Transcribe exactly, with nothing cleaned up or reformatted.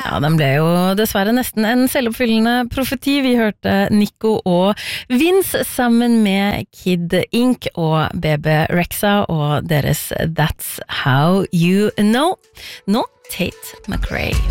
Ja, den ble jo dessverre nesten en selvoppfyllende profeti. Vi hørte Nico og Vince sammen med Kid Ink og Bebe Rexha og deres That's How You Know. Nå Tate McRae.